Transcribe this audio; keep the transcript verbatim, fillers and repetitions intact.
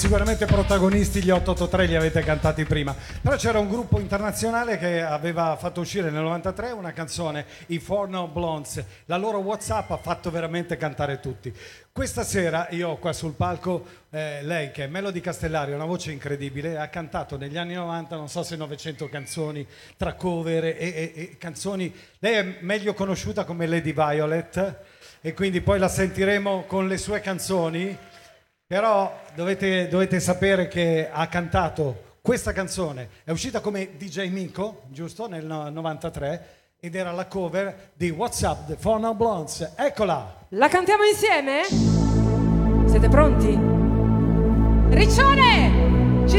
sicuramente protagonisti, gli otto otto tre li avete cantati prima, però c'era un gruppo internazionale che aveva fatto uscire nel novantatré una canzone, i Four Non Blondes. La loro WhatsApp ha fatto veramente cantare tutti. Questa sera io ho qua sul palco eh, lei che è Melody Castellari, una voce incredibile, ha cantato negli anni novanta non so se novecento canzoni tra cover e, e, e canzoni. Lei è meglio conosciuta come Lady Violet e quindi poi la sentiremo con le sue canzoni, però dovete, dovete sapere che ha cantato questa canzone, è uscita come D J Minko, giusto, nel novantatré, ed era la cover di What's Up, The Four Non Blondes. Eccola! La cantiamo insieme? Siete pronti? Riccione!